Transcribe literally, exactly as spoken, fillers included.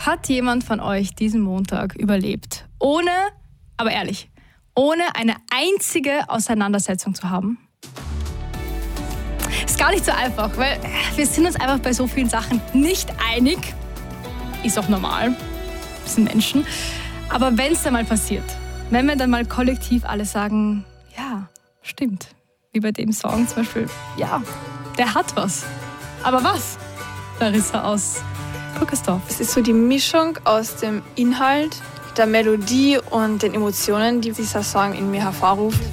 Hat jemand von euch diesen Montag überlebt? Ohne, aber ehrlich, ohne eine einzige Auseinandersetzung zu haben? Ist gar nicht so einfach, weil wir sind uns einfach bei so vielen Sachen nicht einig. Ist auch normal. Wir sind Menschen. Aber wenn es dann mal passiert, wenn wir dann mal kollektiv alle sagen, ja, stimmt. Wie bei dem Song zum Beispiel, ja, der hat was. Aber was? Larissa aus Burgersdorf. Es ist so die Mischung aus dem Inhalt, der Melodie und den Emotionen, die dieser Song in mir hervorruft.